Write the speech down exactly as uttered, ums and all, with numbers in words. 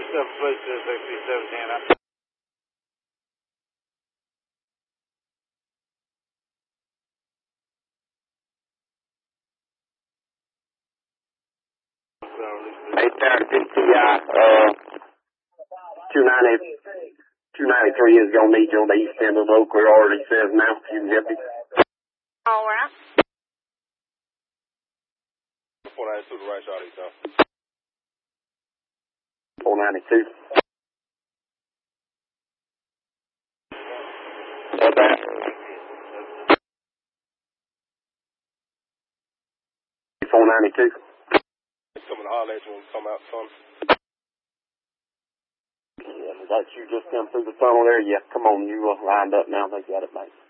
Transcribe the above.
seven, please, sixty-seven ten. eight thirty P I, uh, two ninety, two ninety-three is going to need you on the east end of the Oakley, already says now, if you can get me. All right. four ninety-two, the right shot, east now. four ninety-two. What's that? four ninety-two. Coming to holler at you when we come out, son. Yeah, that you just come through the tunnel there? Yeah, come on, you uh, lined up now. They got it, mate.